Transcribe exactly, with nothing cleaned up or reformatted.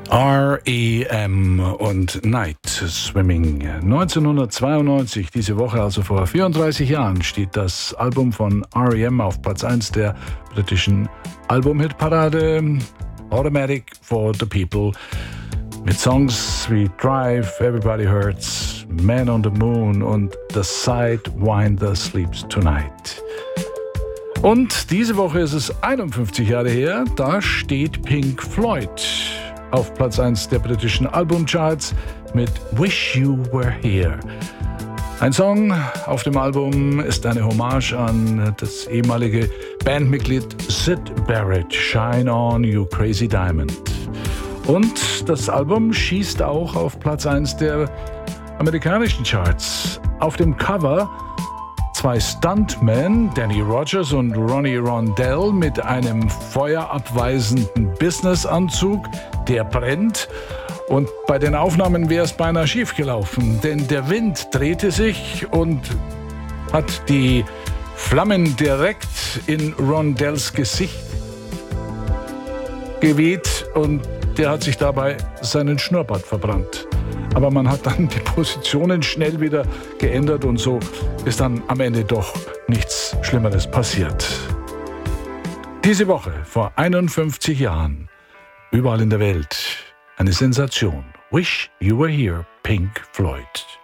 R E M und Night Swimming. neunzehnhundertzweiundneunzig, diese Woche, also vor vierunddreißig Jahren, steht das Album von R E M auf Platz eins der britischen Album-Hitparade, Automatic for the People, mit Songs wie Drive, Everybody Hurts, Man on the Moon und The Sidewinder Sleeps Tonight. Und diese Woche ist es einundfünfzig Jahre her, da steht Pink Floyd auf Platz eins der britischen Albumcharts mit Wish You Were Here. Ein Song auf dem Album ist eine Hommage an das ehemalige Bandmitglied Syd Barrett, Shine On You Crazy Diamond. Und das Album schießt auch auf Platz eins der amerikanischen Charts. Auf dem Cover zwei Stuntmen, Danny Rogers und Ronnie Rondell, mit einem feuerabweisenden Businessanzug, der brennt. Und bei den Aufnahmen wäre es beinahe schiefgelaufen, denn der Wind drehte sich und hat die Flammen direkt in Rondells Gesicht geweht und der hat sich dabei seinen Schnurrbart verbrannt. Aber man hat dann die Positionen schnell wieder geändert und so ist dann am Ende doch nichts Schlimmeres passiert. Diese Woche, vor einundfünfzig Jahren, überall in der Welt, eine Sensation. Wish You Were Here, Pink Floyd.